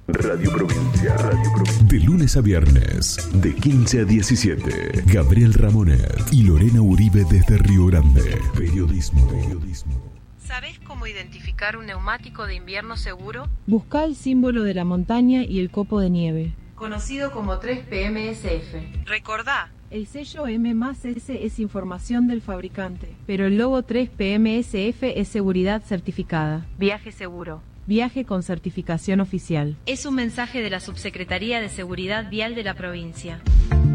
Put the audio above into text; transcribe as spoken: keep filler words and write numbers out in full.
Radio Provincia. Radio Provincia. De lunes a viernes, de quince a diecisiete. Gabriel Ramonet y Lorena Uribe desde Río Grande. Periodismo. Periodismo. ¿Sabés cómo identificar un neumático de invierno seguro? Busca el símbolo de la montaña y el copo de nieve, conocido como tres P M S F. Recordá. El sello M más S es información del fabricante, pero el logo tres P M S F es seguridad certificada. Viaje seguro. Viaje con certificación oficial. Es un mensaje de la Subsecretaría de Seguridad Vial de la provincia.